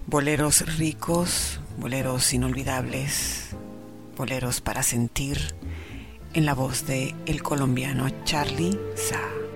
Boleros ricos, boleros inolvidables, boleros para sentir, en la voz de el colombiano Charly Sa.